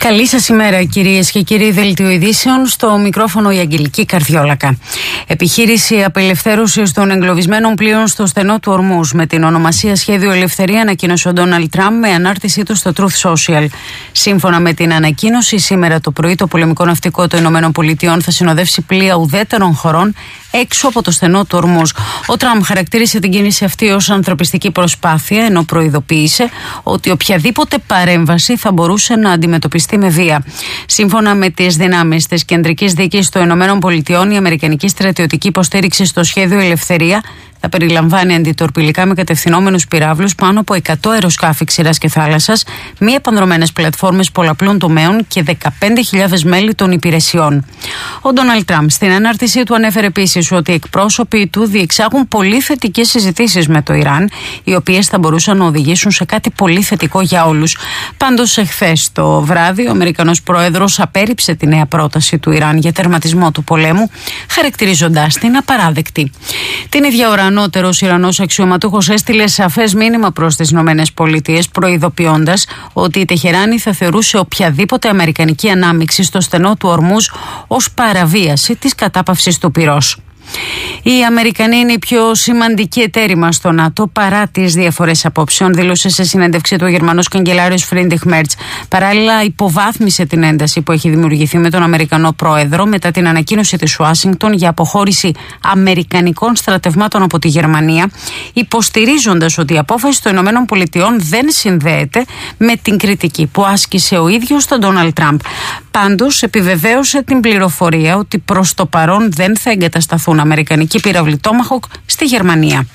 Καλή σας ημέρα, κυρίες και κύριοι. Δελτίο ειδήσεων, στο μικρόφωνο η Αγγελική Καρδιόλακα. Επιχείρηση απελευθέρωσης των εγκλωβισμένων πλοίων στο στενό του Ορμούζ με την ονομασία Σχέδιο Ελευθερία ανακοίνωσε ο Ντόναλντ Τραμπ με ανάρτησή του στο Truth Social. Σύμφωνα με την ανακοίνωση, σήμερα το πρωί το πολεμικό ναυτικό των ΗΠΑ θα συνοδεύσει πλοία ουδέτερων χωρών έξω από το στενό του Ορμούζ. Ο Τραμπ χαρακτήρισε την κίνηση αυτή ως ανθρωπιστική προσπάθεια, ενώ προειδοποίησε ότι οποιαδήποτε παρέμβαση θα μπορούσε να αντιμετωπιστεί με βία. Σύμφωνα με τις δυνάμεις της Κεντρικής Δίκης των ΗΠΑ, η αμερικανική στρατιωτική υποστήριξη στο Σχέδιο Ελευθερία θα περιλαμβάνει αντιτορπιλικά με κατευθυνόμενους πυράβλους, πάνω από 100 αεροσκάφη ξηράς και θάλασσας, μη επανδρωμένες πλατφόρμες πολλαπλών τομέων και 15.000 μέλη των υπηρεσιών. Ο Ντόναλντ Τραμπ στην ανάρτησή του ανέφερε επίσης ότι οι εκπρόσωποι του διεξάγουν πολύ θετικές συζητήσεις με το Ιράν, οι οποίες θα μπορούσαν να οδηγήσουν σε κάτι πολύ θετικό για όλους. Πάντως, εχθές το βράδυ, ο Αμερικανός Πρόεδρος απέρριψε τη νέα πρόταση του Ιράν για τερματισμό του πολέμου, χαρακτηρίζοντάς την απαράδεκτη. Την ίδια ώρα, ανώτερος Ιρανός αξιωματούχος έστειλε σαφές μήνυμα προς τις ΗΠΑ, προειδοποιώντας ότι η Τεχεράνη θα θεωρούσε οποιαδήποτε αμερικανική ανάμειξη στο στενό του Ορμούζ ως παραβίαση της κατάπαυσης του πυρός. Οι Αμερικανοί είναι η πιο σημαντική εταίροι μας στο ΝΑΤΟ παρά τις διαφορές απόψεων, δήλωσε σε συνέντευξή του ο Γερμανός καγκελάριος Φρίντριχ Μέρτς. Παράλληλα, υποβάθμισε την ένταση που έχει δημιουργηθεί με τον Αμερικανό Πρόεδρο μετά την ανακοίνωση της Ουάσιγκτον για αποχώρηση αμερικανικών στρατευμάτων από τη Γερμανία, υποστηρίζοντας ότι η απόφαση των ΗΠΑ δεν συνδέεται με την κριτική που άσκησε ο ίδιος τον Ντόναλντ Τραμπ. Πάντως, επιβεβαίωσε την πληροφορία ότι προς το παρόν δεν θα εγκατασταθούν αμερικανικοί πύραυλοι Tomahawk στη Γερμανία.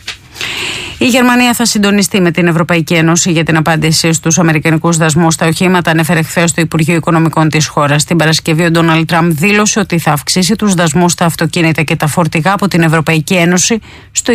Η Γερμανία θα συντονιστεί με την Ευρωπαϊκή Ένωση για την απάντηση στους αμερικανικούς δασμούς στα οχήματα, ανέφερε χθες το Υπουργείο Οικονομικών της χώρας. Την Παρασκευή, ο Ντόναλντ Τραμπ δήλωσε ότι θα αυξήσει τους δασμούς στα αυτοκίνητα και τα φορτηγά από την Ευρωπαϊκή Ένωση στο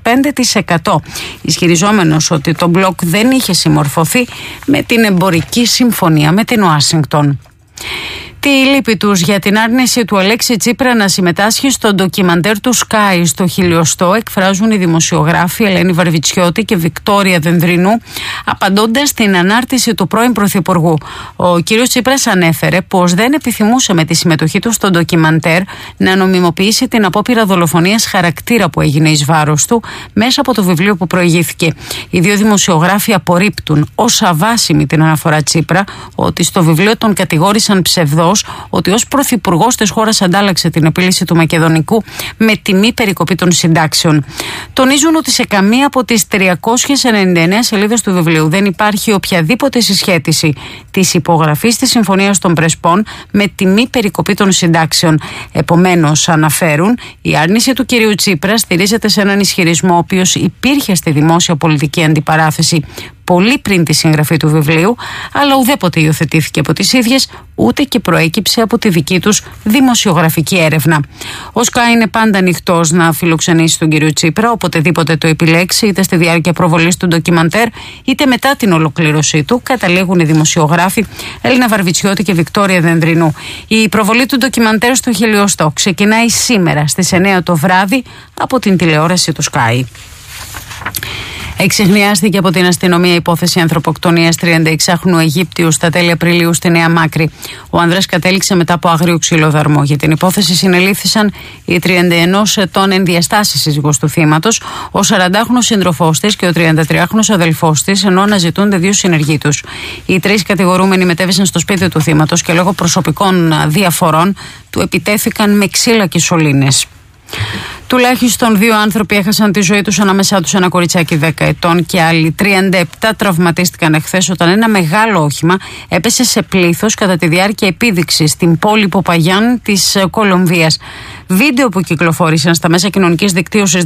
25%, ισχυριζόμενος ότι το μπλοκ δεν είχε συμμορφωθεί με την εμπορική συμφωνία με την Ουάσιγκτον. Τη λύπη τους για την άρνηση του Αλέξη Τσίπρα να συμμετάσχει στο ντοκιμαντέρ του Sky στο χιλιοστό εκφράζουν οι δημοσιογράφοι Ελένη Βαρβιτσιώτη και Βικτόρια Δενδρινού, απαντώντας στην ανάρτηση του πρώην Πρωθυπουργού. Ο κ. Τσίπρας ανέφερε πως δεν επιθυμούσε με τη συμμετοχή του στο ντοκιμαντέρ να νομιμοποιήσει την απόπειρα δολοφονίας χαρακτήρα που έγινε εις βάρος του μέσα από το βιβλίο που προηγήθηκε. Οι δύο δημοσιογράφοι απορρίπτουν ως αβάσιμη την αναφορά Τσίπρα ότι στο βιβλίο τον κατηγόρησαν ψευδός ότι ως πρωθυπουργός της χώρας αντάλλαξε την επίλυση του Μακεδονικού με τιμή περικοπή των συντάξεων. Τονίζουν ότι σε καμία από τις 399 σελίδες του βιβλίου δεν υπάρχει οποιαδήποτε συσχέτιση της υπογραφής της Συμφωνίας των Πρεσπών με τιμή περικοπή των συντάξεων. Επομένως, αναφέρουν, η άρνηση του κυρίου Τσίπρα στηρίζεται σε έναν ισχυρισμό ο οποίος υπήρχε στη δημόσια πολιτική αντιπαράθεση πολύ πριν τη συγγραφή του βιβλίου, αλλά ουδέποτε υιοθετήθηκε από τις ίδιες, ούτε και προέκυψε από τη δική τους δημοσιογραφική έρευνα. Ο Sky είναι πάντα ανοιχτός να φιλοξενήσει τον κύριο Τσίπρα, οποτεδήποτε το επιλέξει, είτε στη διάρκεια προβολής του ντοκιμαντέρ, είτε μετά την ολοκλήρωσή του, καταλήγουν οι δημοσιογράφοι Έλληνα Βαρβιτσιώτη και Βικτόρια Δενδρινού. Η προβολή του ντοκιμαντέρ στο χιλιοστό ξεκινάει σήμερα στις 9 το βράδυ από την τηλεόραση του Sky. Εξεχνιάστηκε από την αστυνομία υπόθεση ανθρωποκτονίας 36χρονου Αιγύπτιου στα τέλη Απριλίου στη Νέα Μάκρη. Ο άνδρας κατέληξε μετά από άγριο ξυλοδαρμό. Για την υπόθεση συνελήφθησαν η 31 ετών ενδιαστάσης σύζυγος του θύματος, ο 40χρονος σύντροφός της και ο 33χρονος αδελφός της, ενώ αναζητούνται δύο συνεργοί τους. Οι τρεις κατηγορούμενοι μετέβησαν στο σπίτι του θύματος και λόγω προσωπικών διαφορών του επιτέθηκαν με ξύλα και σωλήνες. Τουλάχιστον 2 άνθρωποι έχασαν τη ζωή τους, ανάμεσά τους ένα κοριτσάκι 10 ετών και άλλοι 37 τραυματίστηκαν εχθές όταν ένα μεγάλο όχημα έπεσε σε πλήθος κατά τη διάρκεια επίδειξης στην πόλη Ποπαγιάν της Κολομβίας. Βίντεο που κυκλοφόρησαν στα μέσα κοινωνικής δικτύωσης